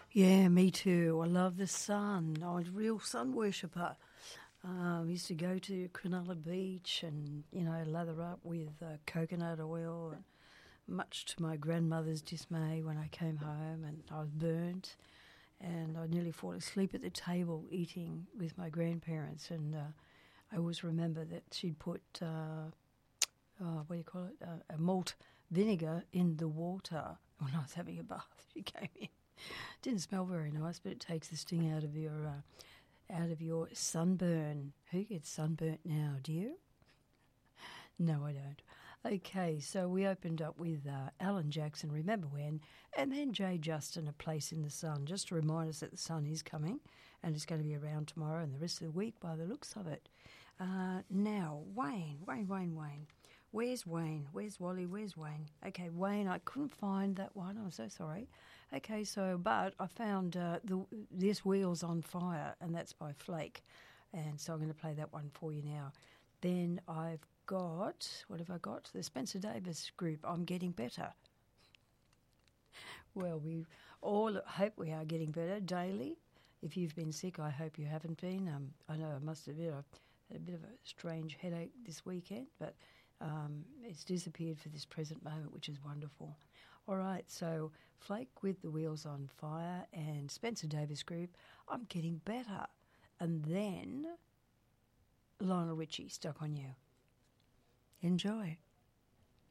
Yeah, me too. I love the sun. I'm a real sun worshipper. I used to go to Cronulla Beach and, lather up with coconut oil, and much to my grandmother's dismay when I came home and I was burnt and I nearly fall asleep at the table eating with my grandparents. And I always remember that she'd put, what do you call it, a malt vinegar in the water when I was having a bath. She came in. Didn't smell very nice, but it takes the sting out of your sunburn. Who gets sunburnt now? Do you? No, I don't. Okay, so we opened up with Alan Jackson, Remember When, and then Jay Justin, A Place in the Sun, just to remind us that the sun is coming and it's going to be around tomorrow and the rest of the week by the looks of it. Now, Wayne. Where's Wayne? Where's Wally? Where's Wayne? Okay, Wayne, I couldn't find that one. I'm so sorry. Okay, but I found this Wheels on Fire, and that's by Flake. And so I'm going to play that one for you now. Then I've got, what have I got? The Spencer Davis group, I'm Getting Better. Well, we all hope we are getting better daily. If you've been sick, I hope you haven't been. I know I must admit I had a bit of a strange headache this weekend, but it's disappeared for this present moment, which is wonderful. All right, so Flake with The Wheels on Fire and Spencer Davis Group, I'm Getting Better. And then Lionel Richie, Stuck on You. Enjoy.